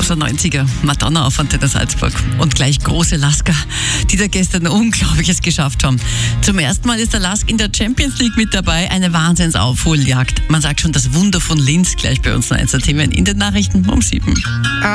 großer 90er, Madonna auf Antenne Salzburg und gleich große Lasker, die da gestern Unglaubliches geschafft haben. Zum ersten Mal ist der Lask in der Champions League mit dabei, eine Wahnsinnsaufholjagd. Man sagt schon das Wunder von Linz, gleich bei uns noch eins der Themen in den Nachrichten um 7.